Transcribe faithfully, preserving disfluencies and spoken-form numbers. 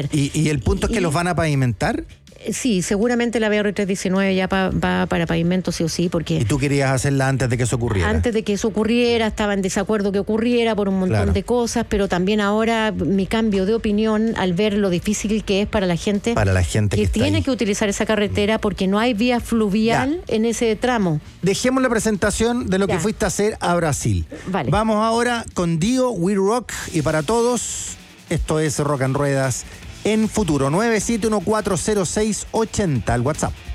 ¿Y, y el punto es que y, los van a pavimentar? Sí, seguramente la B R trescientos diecinueve ya pa, va para pavimento sí o sí, porque... ¿Y tú querías hacerla antes de que eso ocurriera? Antes de que eso ocurriera, estaba en desacuerdo que ocurriera por un montón Claro. de cosas, pero también ahora mi cambio de opinión al ver lo difícil que es para la gente, para la gente que, que está tiene ahí. que utilizar esa carretera porque no hay vía fluvial ya. en ese tramo. Dejemos la presentación de lo ya. que fuiste a hacer a Brasil. Vale. Vamos ahora con Dio, We Rock, y para todos, esto es Rock and Ruedas en Futuro. nueve siete uno cuatro cero seis ocho cero al WhatsApp.